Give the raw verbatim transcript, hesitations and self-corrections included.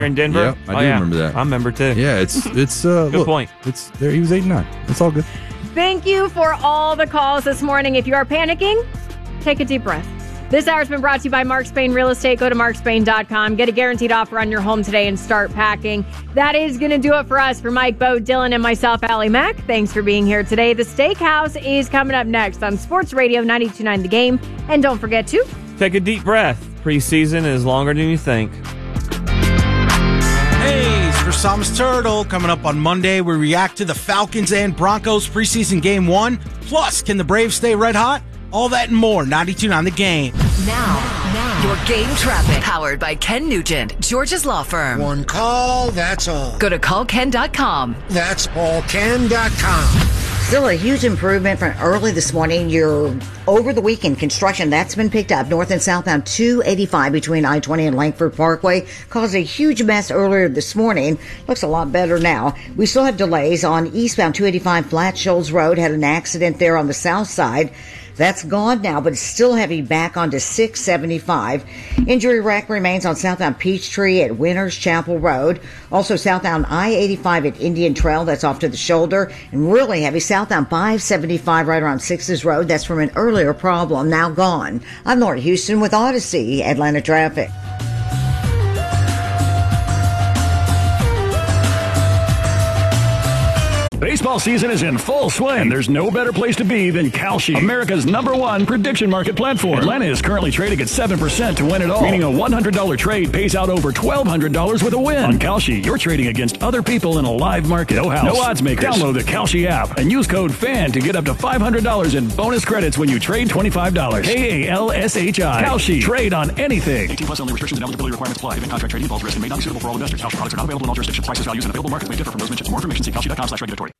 in Denver? Yeah, I oh, do yeah. remember that. I remember too. Yeah, it's it's uh Good look, point. It's there. He was eight and nine. It's all good. Thank you for all the calls this morning. If you are panicking, take a deep breath. This hour has been brought to you by Mark Spain Real Estate. Go to mark spain dot com. Get a guaranteed offer on your home today and start packing. That is going to do it for us. For Mike, Bo, Dylan, and myself, Allie Mack, thanks for being here today. The Steakhouse is coming up next on Sports Radio ninety-two point nine The Game. And don't forget to take a deep breath. Preseason is longer than you think. Hey, it's for Psalmist Turtle. Coming up on Monday, we react to the Falcons and Broncos preseason game one. Plus, can the Braves stay red hot? All that and more. ninety-two point nine The Game. Now, now, your game traffic. Powered by Ken Nugent, George's Law Firm. One call, that's all. Go to call ken dot com. That's all ken dot com. Still a huge improvement from early this morning. You're over the weekend construction that's been picked up north and southbound two eighty-five between I twenty and Langford Parkway caused a huge mess earlier this morning. Looks a lot better now. We still have delays on eastbound two eighty-five Flat Shoals Road. Had an accident there on the south side. That's gone now, but it's still heavy back onto six seventy-five. Injury wreck remains on southbound Peachtree at Winters Chapel Road. Also southbound I eighty-five at Indian Trail. That's off to the shoulder. And really heavy southbound five seventy-five right around Sixes Road. That's from an earlier problem, now gone. I'm Laura Houston with Odyssey Atlanta Traffic. Baseball season is in full swing. There's no better place to be than Kalshi, America's number one prediction market platform. Atlanta is currently trading at seven percent to win it all, meaning a one hundred dollars trade pays out over twelve hundred dollars with a win. On Kalshi, you're trading against other people in a live market. No house, no odds makers. Download the Kalshi app and use code FAN to get up to five hundred dollars in bonus credits when you trade twenty-five dollars. K A L S H I. Kalshi. Trade on anything. eighteen plus only. Restrictions and eligibility requirements apply. Event contract trading involves risk and may not be suitable for all investors. Kalshi products are not available in all jurisdictions. Prices, values, and available markets may differ from those mentioned. For more information, see kalshi dot com slash regulatory.